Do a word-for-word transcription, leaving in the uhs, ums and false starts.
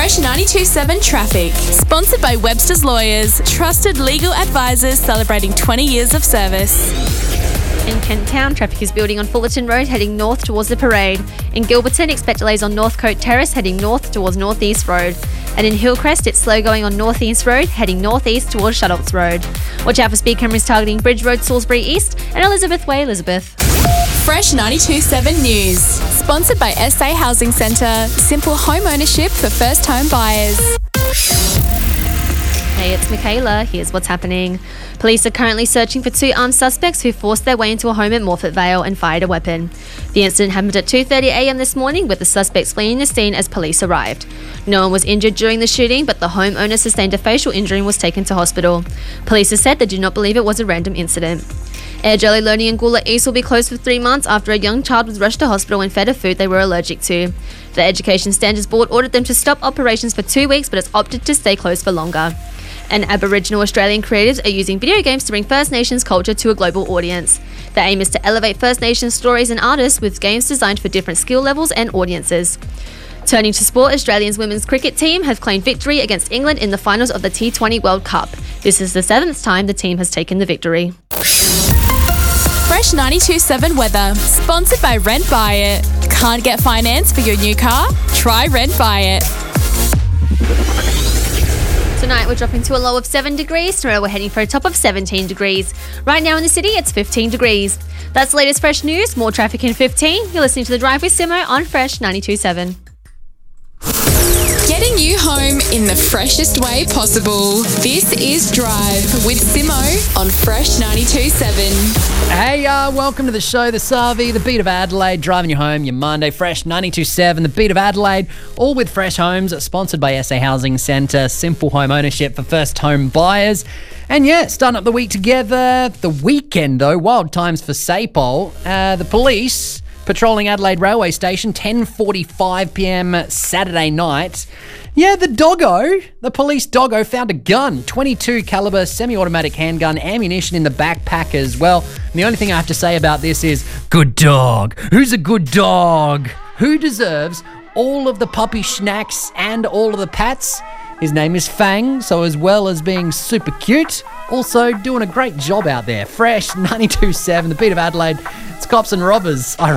Fresh ninety-two point seven Traffic. Sponsored by Webster's Lawyers, trusted legal advisors celebrating twenty years of service. In Kent Town, traffic is building on Fullerton Road heading north towards the parade. In Gilberton, expect delays on Northcote Terrace heading north towards Northeast Road. And in Hillcrest, it's slow going on Northeast Road heading northeast towards Shuttlets Road. Watch out for speed cameras targeting Bridge Road, Salisbury East and Elizabeth Way, Elizabeth. Fresh ninety-two point seven News. Sponsored by S A Housing Centre. Simple home ownership for first home buyers. Hey, it's Michaela. Here's what's happening. Police are currently searching for two armed suspects who forced their way into a home at Morphett Vale and fired a weapon. The incident happened at two thirty a m this morning, with the suspects fleeing the scene as police arrived. No one was injured during the shooting, but the homeowner sustained a facial injury and was taken to hospital. Police have said they do not believe it was a random incident. Edge Early Learning in Gula East will be closed for three months after a young child was rushed to hospital and fed a food they were allergic to. The Education Standards Board ordered them to stop operations for two weeks, but has opted to stay closed for longer. And Aboriginal Australian creatives are using video games to bring First Nations culture to a global audience. The aim is to elevate First Nations stories and artists with games designed for different skill levels and audiences. Turning to sport, Australia's women's cricket team have claimed victory against England in the finals of the T twenty World Cup. This is the seventh time the team has taken the victory. Fresh ninety-two point seven Weather. Sponsored by Rent Buy It. Can't get finance for your new car? Try Rent Buy It. Tonight we're dropping to a low of seven degrees. Tomorrow we're heading for a top of seventeen degrees. Right now in the city it's fifteen degrees. That's the latest Fresh news. More traffic in fifteen. You're listening to The Drive with Simo on Fresh ninety-two point seven. Getting you home in the freshest way possible. This is Drive with Simo on Fresh ninety-two point seven. Hey, uh, welcome to the show, the Savi, the Beat of Adelaide, driving you home your Monday, Fresh ninety-two point seven, the Beat of Adelaide, all with Fresh Homes, sponsored by S A Housing Centre, simple home ownership for first home buyers. And yeah, starting up the week together, the weekend though, wild times for Sapol. Uh, the police patrolling Adelaide Railway Station, ten forty-five p m Saturday night. Yeah, the doggo, the police doggo found a gun, twenty-two caliber semi-automatic handgun, ammunition in the backpack as well. And the only thing I have to say about this is, good dog. Who's a good dog? Who deserves all of the puppy snacks and all of the pats? His name is Fang, so as well as being super cute, also doing a great job out there. Fresh ninety-two point seven, the Beat of Adelaide. It's Cops and Robbers. I